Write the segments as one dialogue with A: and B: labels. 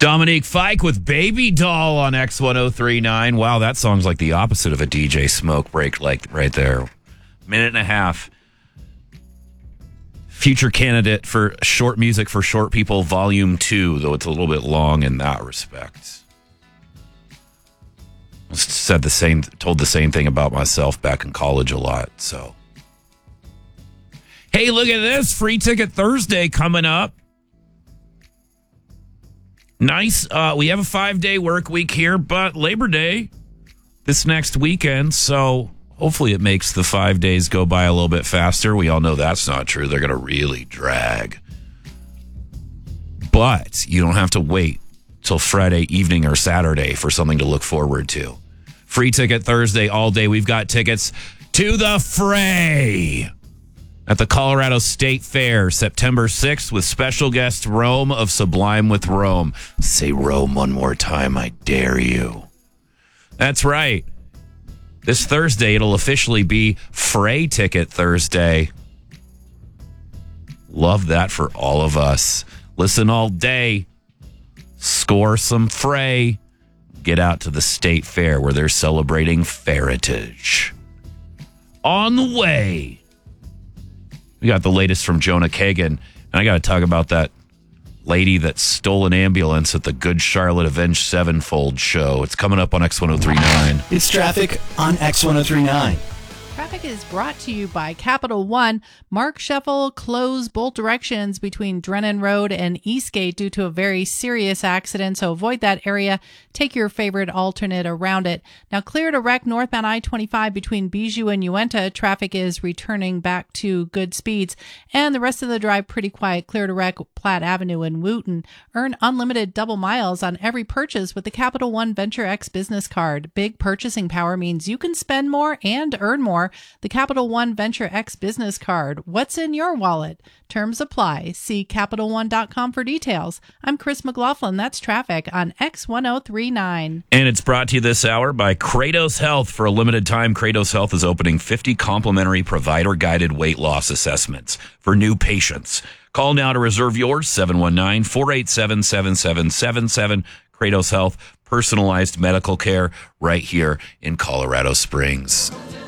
A: Dominique Fike with Baby Doll on X1039. Wow, that song's like the opposite of a DJ smoke break, like right there. Minute and a half. Future candidate for Short Music for Short People, Volume 2, though it's a little bit long in that respect. Told the same thing about myself back in college a lot, so. Hey, look at this. Free Ticket Thursday coming up. Nice. We have a 5-day work week here, but Labor Day this next weekend, so hopefully it makes the 5 days go by a little bit faster. We all know that's not true. They're going to really drag. But you don't have to wait till Friday evening or Saturday for something to look forward to. Free Ticket Thursday all day. We've got tickets to the fray at the Colorado State Fair, September 6th, with special guest Rome of Sublime with Rome. Say Rome one more time, I dare you. That's right. This Thursday, it'll officially be Fray Ticket Thursday. Love that for all of us. Listen all day. Score some fray. Get out to the State Fair where they're celebrating Feritage. On the way, we got the latest from Jonah Kagan. And I got to talk about that lady that stole an ambulance at the Good Charlotte Avenged Sevenfold show. It's coming up on X1039.
B: It's traffic on X1039.
C: Traffic is brought to you by Capital One. Mark Scheffel closed both directions between Drennan Road and Eastgate due to a very serious accident, so avoid that area. Take your favorite alternate around it. Now clear to wreck northbound I-25 between Bijou and Uinta. Traffic is returning back to good speeds, and the rest of the drive pretty quiet. Clear to wreck Platte Avenue in Wooten. Earn unlimited double miles on every purchase with the Capital One Venture X business card. Big purchasing power means you can spend more and earn more. The Capital One Venture X business card. What's in your wallet? Terms apply. See CapitalOne.com for details. I'm Chris McLaughlin. That's traffic on X1039.
A: And it's brought to you this hour by Kratos Health. For a limited time, Kratos Health is opening 50 complimentary provider-guided weight loss assessments for new patients. Call now to reserve yours, 719-487-7777. Kratos Health, personalized medical care right here in Colorado Springs.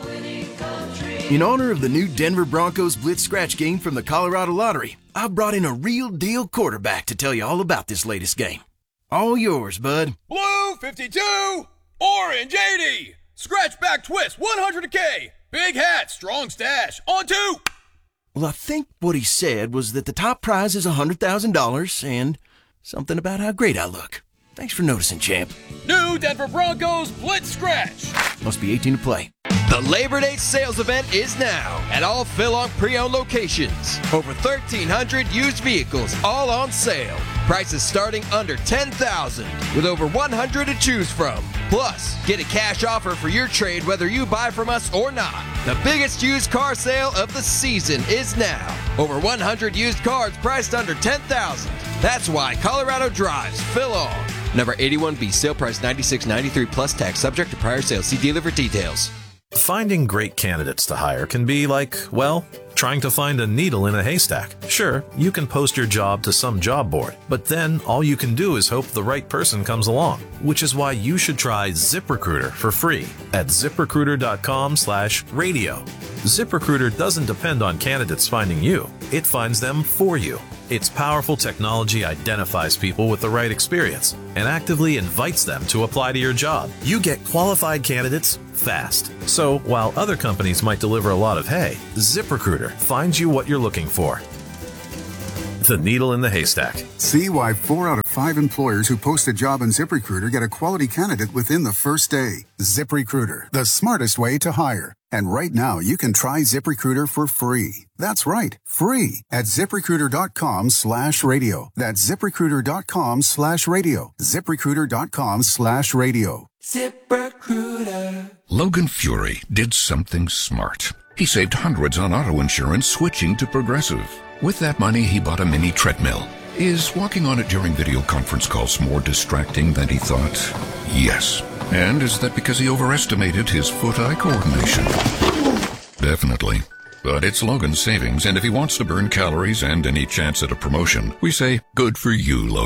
D: In honor of the new Denver Broncos Blitz Scratch game from the Colorado Lottery, I brought in a real deal quarterback to tell you all about this latest game. All yours, bud.
E: Blue 52, orange 80, scratch back twist 100K, big hat, strong stash, on 2.
D: Well, I think what he said was that the top prize is $100,000 and something about how great I look. Thanks for noticing, champ.
E: New Denver Broncos Blitz Scratch.
D: Must be 18 to play.
F: The Labor Day sales event is now at all Philong pre-owned locations. Over 1,300 used vehicles, all on sale. Prices starting under $10,000 with over 100 to choose from. Plus, get a cash offer for your trade whether you buy from us or not. The biggest used car sale of the season is now. Over 100 used cars priced under $10,000. That's why Colorado drives Philong. Number 81B, sale price $96.93 plus tax, subject to prior sale. See dealer for details.
G: Finding great candidates to hire can be like, well, trying to find a needle in a haystack. Sure, you can post your job to some job board, but then all you can do is hope the right person comes along, which is why you should try ZipRecruiter for free at ZipRecruiter.com/radio. ZipRecruiter doesn't depend on candidates finding you. It finds them for you. Its powerful technology identifies people with the right experience and actively invites them to apply to your job. You get qualified candidates fast. So while other companies might deliver a lot of hay, ZipRecruiter finds you what you're looking for. The needle in the haystack.
H: See why 4 out of 5 employers who post a job on ZipRecruiter get a quality candidate within the first day. ZipRecruiter, the smartest way to hire. And right now, you can try ZipRecruiter for free. That's right, free at ZipRecruiter.com/radio. That's ZipRecruiter.com/radio. ZipRecruiter.com/radio.
I: ZipRecruiter. Logan Fury did something smart. He saved hundreds on auto insurance switching to Progressive. With that money, he bought a mini treadmill. Is walking on it during video conference calls more distracting than he thought? Yes. And is that because he overestimated his foot-eye coordination? Definitely. But it's Logan's savings, and if he wants to burn calories and any chance at a promotion, we say, good for you, Logan.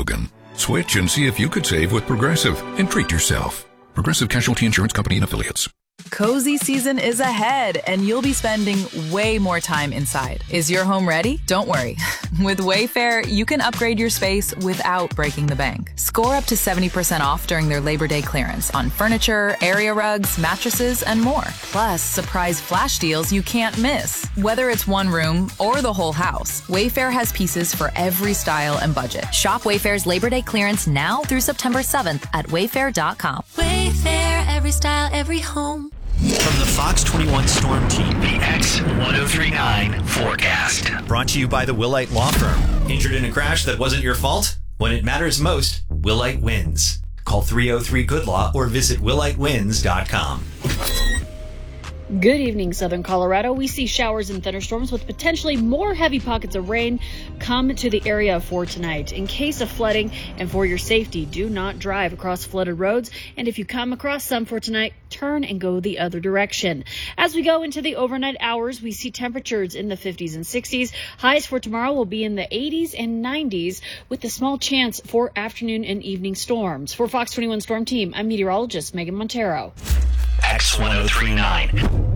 I: Switch and see if you could save with Progressive and treat yourself. Progressive Casualty Insurance Company and Affiliates.
J: Cozy season is ahead, and you'll be spending way more time inside. Is your home ready? Don't worry. With Wayfair, you can upgrade your space without breaking the bank. Score up to 70% off during their Labor Day clearance on furniture, area rugs, mattresses, and more. Plus, surprise flash deals you can't miss. Whether it's one room or the whole house, Wayfair has pieces for every style and budget.
K: Shop Wayfair's Labor Day clearance now through September 7th at wayfair.com.
L: Wayfair, every style, every home.
B: From the Fox 21 Storm Team, the X1039 forecast. Brought to you by the Willite Law Firm. Injured in a crash that wasn't your fault? When it matters most, Willite wins. Call 303-GOOD-LAW or visit willitewins.com.
M: Good evening, Southern Colorado. We see showers and thunderstorms with potentially more heavy pockets of rain come to the area for tonight. In case of flooding and for your safety, do not drive across flooded roads. And if you come across some for tonight, turn and go the other direction. As we go into the overnight hours, we see temperatures in the 50s and 60s. Highs for tomorrow will be in the 80s and 90s with a small chance for afternoon and evening storms. For Fox 21 Storm Team, I'm meteorologist Megan Montero.
B: X1039.